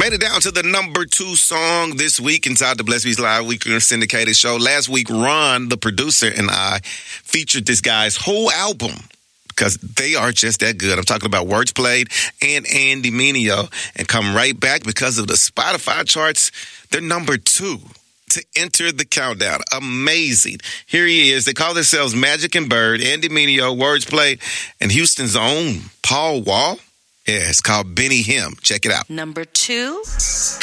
Made it down to the number 2 song this week inside the Blessed Beats Live Weekly syndicated show. Last week, Ron, the producer, and I featured this guy's whole album because they are just that good. I'm talking about Words Played and Andy Mineo, and come right back because of the Spotify charts. They're number 2 to enter the countdown. Amazing. Here he is. They call themselves Magic and Bird, Andy Mineo, Words Played, and Houston's own Paul Wall. Yeah, it's called Benny Him. Check it out. Number 2.